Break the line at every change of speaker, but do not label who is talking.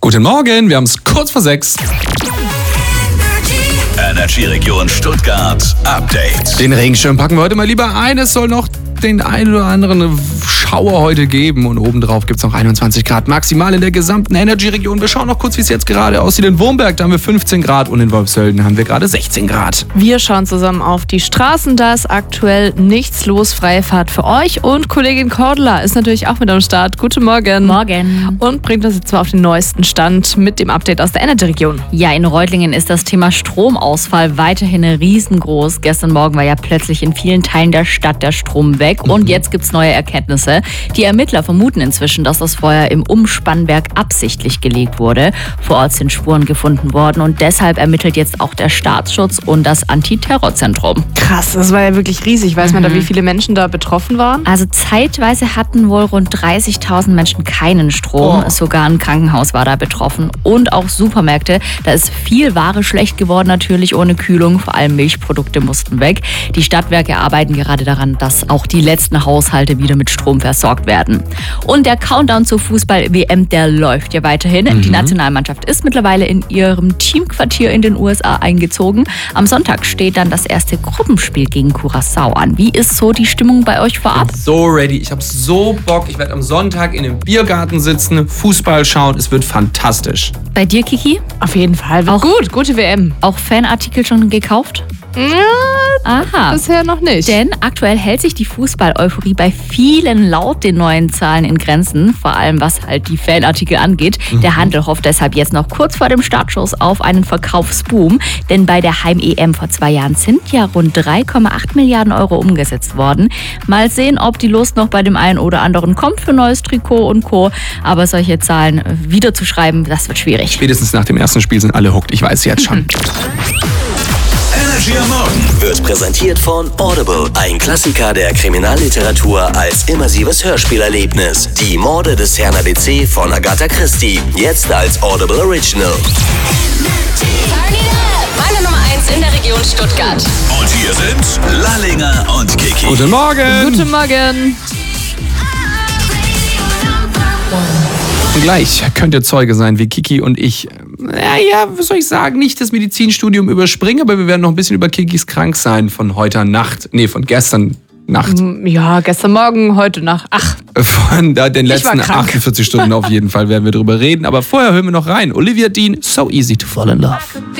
Guten Morgen, wir haben es kurz vor 6.
Energy Region Stuttgart Update.
Den Regenschirm packen wir heute mal lieber ein. Es soll noch den einen oder anderen Schauer heute geben. Und obendrauf gibt es noch 21 Grad maximal in der gesamten Energy-Region. Wir schauen noch kurz, wie es jetzt gerade aussieht. In Wurmberg, da haben wir 15 Grad und in Wolfsölden haben wir gerade 16 Grad.
Wir schauen zusammen auf die Straßen. Da ist aktuell nichts los. Freie Fahrt für euch. Und Kollegin Cordula ist natürlich auch mit am Start. Guten Morgen.
Morgen.
Und bringt uns jetzt mal auf den neuesten Stand mit dem Update aus der Energy-Region.
Ja, in Reutlingen ist das Thema Stromausfall weiterhin riesengroß. Gestern Morgen war ja plötzlich in vielen Teilen der Stadt der Strom weg. Und jetzt gibt es neue Erkenntnisse. Die Ermittler vermuten inzwischen, dass das Feuer im Umspannwerk absichtlich gelegt wurde. Vor Ort sind Spuren gefunden worden und deshalb ermittelt jetzt auch der Staatsschutz und das Antiterrorzentrum.
Krass, das war ja wirklich riesig. Weiß man da, wie viele Menschen da betroffen waren?
Also zeitweise hatten wohl rund 30.000 Menschen keinen Strom.
Oh.
Sogar ein Krankenhaus war da betroffen. Und auch Supermärkte. Da ist viel Ware schlecht geworden, natürlich ohne Kühlung. Vor allem Milchprodukte mussten weg. Die Stadtwerke arbeiten gerade daran, dass auch die letzten Haushalte wieder mit Strom versorgt werden. Und der Countdown zur Fußball-WM, der läuft ja weiterhin. Die Nationalmannschaft ist mittlerweile in ihrem Teamquartier in den USA eingezogen. Am Sonntag steht dann das erste Gruppenspiel gegen Curaçao an. Wie ist so die Stimmung bei euch vorab?
So ready. Ich habe so Bock. Ich werde am Sonntag in einem Biergarten sitzen, Fußball schauen. Es wird fantastisch.
Bei dir, Kiki?
Auf jeden Fall. Wird gut, gute WM.
Auch Fanartikel schon gekauft? Aha.
Bisher noch nicht.
Denn aktuell hält sich die Fußball-Euphorie bei vielen laut den neuen Zahlen in Grenzen, vor allem was halt die Fanartikel angeht. Der Handel hofft deshalb jetzt noch kurz vor dem Startschuss auf einen Verkaufsboom, denn bei der Heim-EM vor 2 Jahren sind ja rund 3,8 Milliarden Euro umgesetzt worden. Mal sehen, ob die Lust noch bei dem einen oder anderen kommt für neues Trikot und Co. Aber solche Zahlen wiederzuschreiben, das wird schwierig.
Spätestens nach dem ersten Spiel sind alle hooked. Ich weiß jetzt schon.
Energy am Morgen wird präsentiert von Audible. Ein Klassiker der Kriminalliteratur als immersives Hörspielerlebnis. Die Morde des Herrn ABC von Agatha Christie. Jetzt als Audible Original.
Meine Nummer 1 in der Region Stuttgart.
Und hier sind Lallinger und Kiki.
Guten Morgen.
Guten Morgen.
Und gleich könnt ihr Zeuge sein, wie Kiki und ich, was soll ich sagen, nicht das Medizinstudium überspringen, aber wir werden noch ein bisschen über Kikis Kranksein von von gestern Nacht.
Ja, gestern Morgen, heute Nacht. Ach,
Von den letzten
krank.
48 Stunden auf jeden Fall werden wir drüber reden. Aber vorher hören wir noch rein. Olivia Dean, So Easy to Fall in Love.